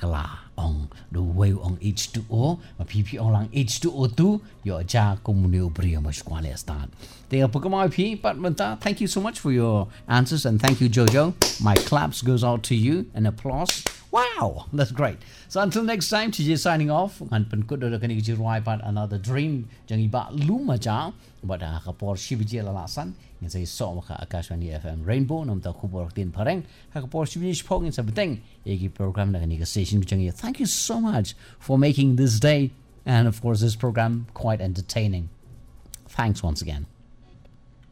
kala on the way on H2O ma PP on lang H2O2 yo ja komune ubri ma squale start they are Pokemon IP but thank you so much for your answers and thank you Jojo. My claps goes out to you and applause. Wow, that's great. So until next time, TJ signing off. And penkudo kani jiruai pat another dream jangi ba luma ja but kapor shibiji lalasan in say so maka Akashwani FM Rainbow nom ta kubor tin pareng kapor shibiji pong in sabteng egi program na kani station jangi. Thank you so much for making this day and of course this program quite entertaining. Thanks once again.